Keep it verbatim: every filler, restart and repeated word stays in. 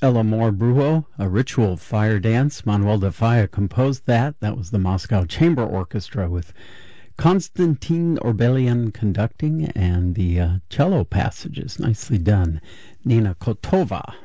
El Amor Brujo, a ritual fire dance. Manuel de Falla composed that. That was the Moscow Chamber Orchestra with Konstantin Orbelian conducting and the uh, cello passages. Nicely done. Nina Kotova